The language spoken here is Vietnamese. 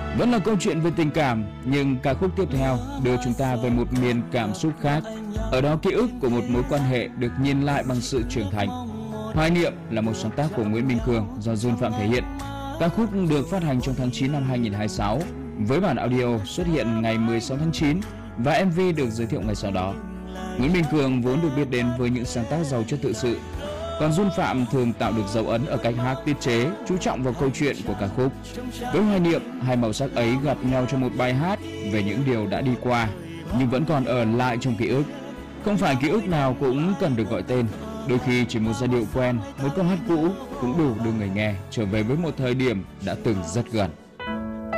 Vẫn là câu chuyện về tình cảm, nhưng ca khúc tiếp theo đưa chúng ta về một miền cảm xúc khác. Ở đó ký ức của một mối quan hệ được nhìn lại bằng sự trưởng thành. Hoài niệm là một sáng tác của Nguyễn Minh Cường do Jun Phạm thể hiện. Ca khúc được phát hành trong tháng 9 năm 2026 với bản audio xuất hiện ngày 16 tháng 9 và MV được giới thiệu ngày sau đó. Nguyễn Minh Cường vốn được biết đến với những sáng tác giàu chất tự sự, còn Jun Phạm thường tạo được dấu ấn ở cách hát tiết chế, chú trọng vào câu chuyện của ca khúc. Với Hoài niệm, hai màu sắc ấy gặp nhau trong một bài hát về những điều đã đi qua nhưng vẫn còn ở lại trong ký ức. Không phải ký ức nào cũng cần được gọi tên, đôi khi chỉ một giai điệu quen, một câu hát cũ cũng đủ đưa người nghe trở về với một thời điểm đã từng rất gần.